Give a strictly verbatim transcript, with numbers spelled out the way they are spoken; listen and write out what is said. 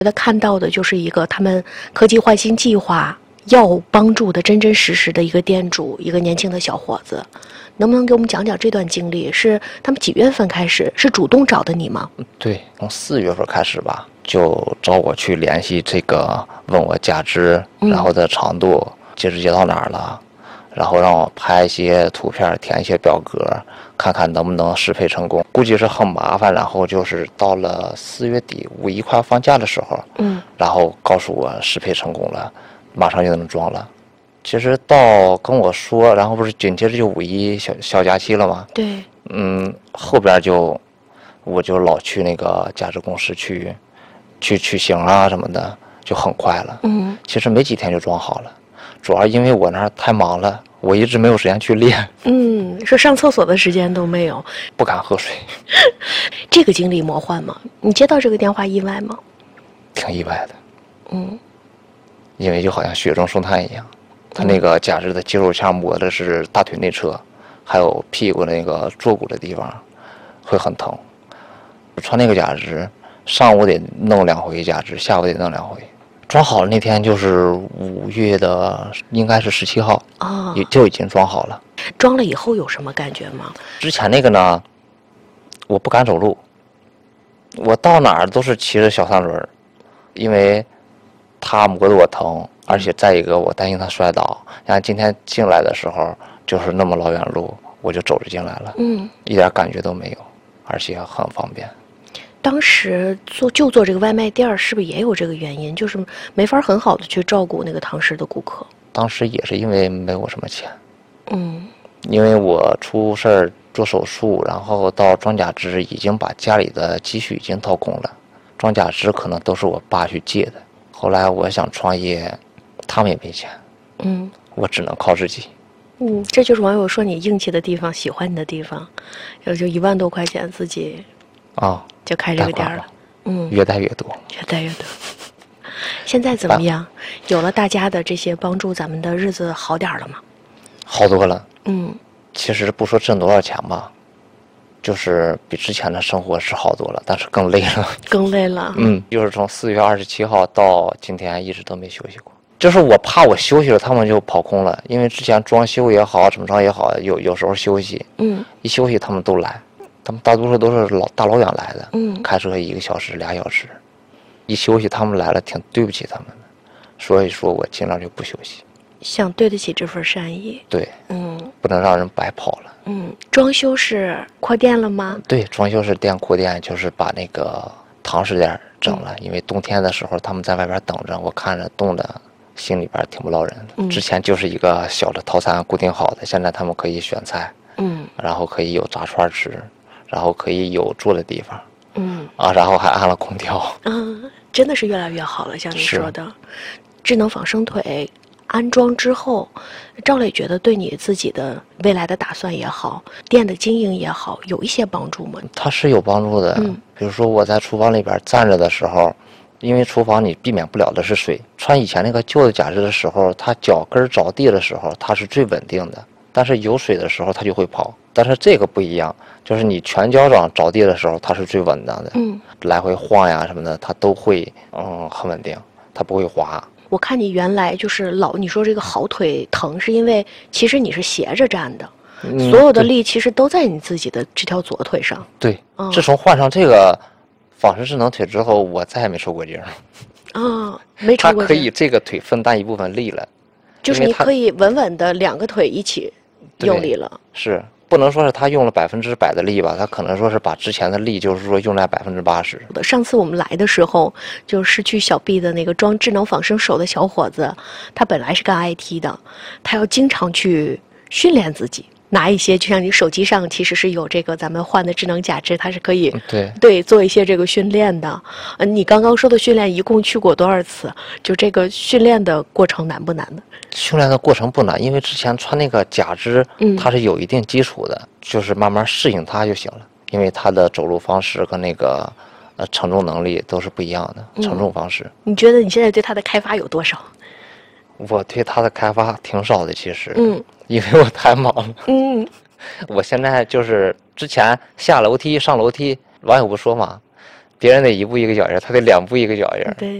他看到的就是一个他们科技焕新计划要帮助的真真实实的一个店主，一个年轻的小伙子。能不能给我们讲讲这段经历？是他们几月份开始？是主动找的你吗？ 对，从四月份开始吧，就找我去联系这个，问我价值，然后的长度，截止截到哪儿了，然后让我拍一些图片，填一些表格，看看能不能适配成功。估计是很麻烦，然后就是到了四月底，五一快要放假的时候， 嗯， 然后告诉我适配成功了，马上就能装了。其实到跟我说，然后不是紧接着就五一小小假期了吗？ 对， 嗯，后边就我就老去那个价值公司去去取型啊什么的，就很快了。 嗯， 其实没几天就装好了，主要因为我那儿太忙了，我一直没有时间去练。 嗯，说上厕所的时间都没有， 不敢喝水。 这个经历魔幻吗？你接到这个电话意外吗？ 挺意外的。 嗯， 因为就好像雪中送炭一样。他那个假肢的肌肉腔磨的是大腿内侧，还有屁股那个坐骨的地方，会很疼。穿那个假肢，上午得弄两回假肢，下午得弄两回。装好了那天就是五月的，应该是十七号， 哦， 也就已经装好了。 装了以后有什么感觉吗？ 之前那个呢，我不敢走路，我到哪儿都是骑着小三轮，因为他磨得我疼。而且再一个，我担心他摔倒。像今天进来的时候，就是那么老远路，我就走着进来了， 嗯， 一点感觉都没有，而且很方便。 当时做就做这个外卖店儿，是不是也有这个原因？就是没法很好的去照顾那个堂食的顾客。 当时也是因为没有什么钱， 嗯， 因为我出事儿做手术，然后到装假肢，已经把家里的积蓄已经掏空了，装假肢可能都是我爸去借的。后来我想创业。他们也没钱， 嗯， 我只能靠自己。 嗯，这就是网友说你硬气的地方，喜欢你的地方，也就一万多块钱自己啊， 就开这个店了， 嗯，越带越多， 越带越多。现在怎么样？有了大家的这些帮助，咱们的日子好点了吗？ 好多了。 嗯， 其实不说挣多少钱吧，就是比之前的生活是好多了，但是更累了， 更累了。 嗯，就是从四月二十七号到今天一直都没休息过。就是我怕我休息了，他们就跑空了，因为之前装修也好，怎么着也好，有有时候休息， 嗯， 一休息他们都来，他们大多数都是老大老远来的， 嗯， 开车一个小时俩小时，一休息他们来了，挺对不起他们的，所以说我尽量就不休息， 想对得起这份善意。 对， 嗯， 不能让人白跑了。 嗯，装修是扩店了吗？ 对，装修是店扩店，就是把那个堂食店整了， 嗯， 因为冬天的时候他们在外边等着，我看着冻的。心里边挺不落人的、 嗯。 之前就是一个小的套餐固定好的，现在他们可以选菜， 嗯， 然后可以有炸串吃，然后可以有坐的地方， 嗯， 啊，然后还安了空调。 嗯，真的是越来越好了，像你说的，智能仿生腿安装之后，赵磊觉得对你自己的未来的打算也好，店的经营也好，有一些帮助吗？ 它是有帮助的， 嗯， 比如说我在厨房里边站着的时候。因为厨房你避免不了的是水，穿以前那个旧的假肢的时候，它脚跟着地的时候它是最稳定的，但是有水的时候它就会跑。但是这个不一样，就是你全脚掌着地的时候它是最稳当的， 嗯， 来回晃呀什么的它都会嗯很稳定，它不会滑。 我看你原来就是老你说这个好腿疼，是因为其实你是斜着站的，嗯、所有的力其实都在你自己的这条左腿上。 对， 嗯、 自从换上这个。仿生智能腿之后，我再也没抽过筋儿。 啊、哦，没抽过筋。 它可以这个腿分担一部分力了， 就是你可以稳稳的两个腿一起用力了。 是不能说是他用了百分之百的力吧？他可能说是把之前的力，就是说用来百分之八十。 上次我们来的时候，就失去小臂的那个装智能仿生手的小伙子，他本来是干 I T 的，他要经常去训练自己。拿一些，就像你手机上其实是有这个咱们换的智能假肢，它是可以对对做一些这个训练的。嗯，你刚刚说的训练一共去过多少次？就这个训练的过程难不难呢？ 训练的过程不难，因为之前穿那个假肢， 嗯， 它是有一定基础的，就是慢慢适应它就行了。因为它的走路方式跟那个呃承重能力都是不一样的，承重方式。 嗯、你觉得你现在对它的开发有多少？ 我对它的开发挺少的，其实， 嗯， 因为我太忙了， 嗯， 我现在就是之前下楼梯、上楼梯，网友不说嘛， 别人得一步一个脚印，他得两步一个脚印。 对。